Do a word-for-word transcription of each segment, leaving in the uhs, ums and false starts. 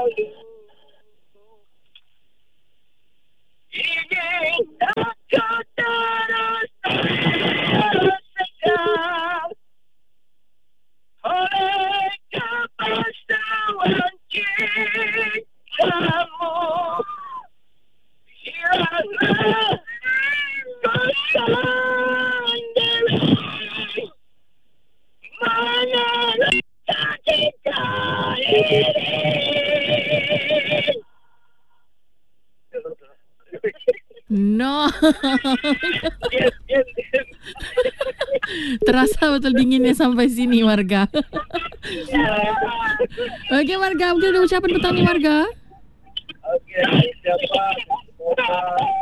lalu. Ingin aku terus tersekat oleh kepastawan cintamu. Hilanglah kosongan diri, mana rasa cinta ini. No. Terasa betul dinginnya sampai sini, Marga. Okey, Marga, mungkin ada ucapan petang ni, Marga. Okey, siapa semoga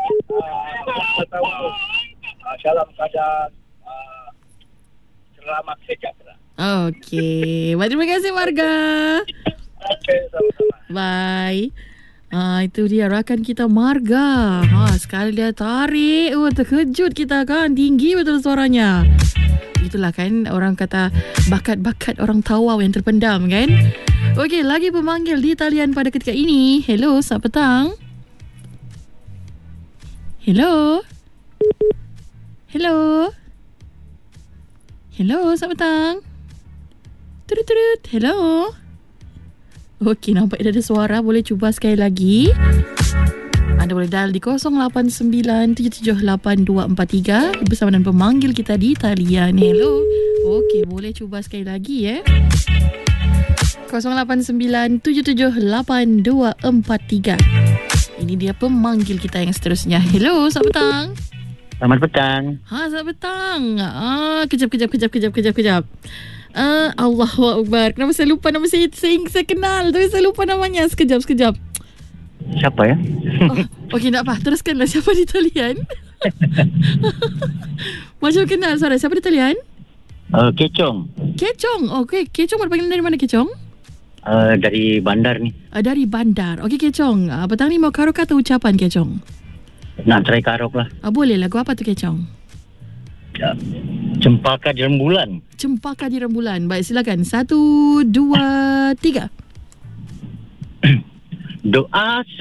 uh, dalam keadaan uh, selamat sejahtera. Okey, terima kasih, Marga. Okey, sama-sama. Bye. Ah, itu dia rakan kita Marga. Ha, sekali dia tarik, oh terkejut kita kan. Tinggi betul suaranya. Itulah kan orang kata bakat-bakat orang tawau yang terpendam kan. Okey, lagi pemanggil di talian pada ketika ini. Hello, selamat petang. Hello. Hello. Hello, selamat petang. Turut-turut. Hello. Okey, nampak dia ada suara. Boleh cuba sekali lagi. Anda boleh dial di kosong lapan sembilan tujuh tujuh lapan dua empat tiga bersama dengan pemanggil kita di talian. Hello. Okey, boleh cuba sekali lagi ya. kosong lapan sembilan tujuh tujuh lapan dua empat tiga. Ini dia pemanggil kita yang seterusnya. Hello, selamat petang. Selamat petang. Ha, selamat petang. Ah, kejap, kejap, kejap, kejap, kejap, kejap. Uh, Allahu Akbar. Kenapa saya lupa nama saya? Saya, saya kenal tapi saya lupa namanya. Sekejap, sekejap. Siapa ya? Oh, okey, tak apa. Teruskanlah siapa di talian. Macam kenal suara. Siapa di talian? Uh, Kecong. Kecong. Okey, Kecong berpanggilan dari mana, Kecong? Uh, dari bandar ni. Uh, dari bandar. Okey, Kecong. Uh, petang ni mau karaoke atau ucapan, Kecong? Nak try karaoke lah. Uh, boleh. Lagu apa tu, Kecong? Ya. Cempaka di rembulan. Cempaka di rembulan. Baik, silakan. Satu, dua, tiga. Doa